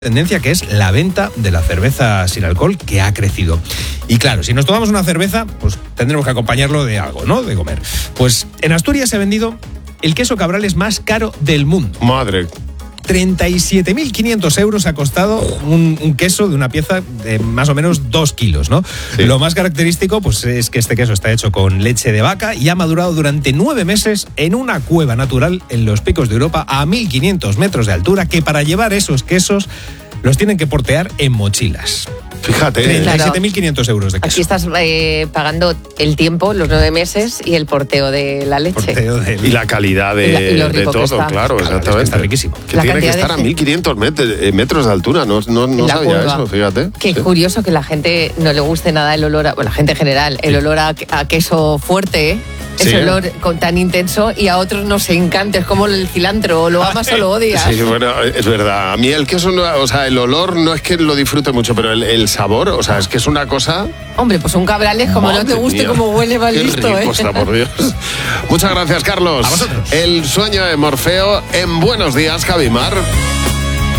tendencia que es la venta de la cerveza sin alcohol, que ha crecido. Y claro, si nos tomamos una cerveza, pues tendremos que acompañarlo de algo, ¿no? De comer. Pues en Asturias se ha vendido el queso Cabrales más caro del mundo. Madre. 37.500 euros ha costado un queso de una pieza de más o menos 2 kilos, ¿no? Sí. Lo más característico pues, es que este queso está hecho con leche de vaca y ha madurado durante 9 meses en una cueva natural en los Picos de Europa a 1.500 metros de altura, que para llevar esos quesos los tienen que portear en mochilas. Fíjate. 37.500 euros de queso. Aquí estás pagando el tiempo, los 9 meses y el porteo de la leche. Y la calidad Y lo de rico que todo, está. claro, Claro, exactamente. es que está riquísimo. Que La tiene que cantidad estar de a 1.500 metros de altura, no La sabía curva. eso, fíjate. Qué Sí. curioso que la gente no le guste nada el olor, bueno, la gente en general, el olor a queso fuerte, ese Sí. olor tan intenso, y a otros nos encanta, es como el cilantro, o lo amas o lo odias. Sí, bueno, es verdad. A mí el queso, o sea, el olor no es que lo disfrute mucho, pero el sabor, o sea, es que es una cosa... Hombre, pues un Cabrales, como no te Madre guste, mía. como huele mal Qué visto, rico está, por Dios. Muchas gracias, Carlos. A vosotros. El sueño de Morfeo en Buenos Días, Javimar.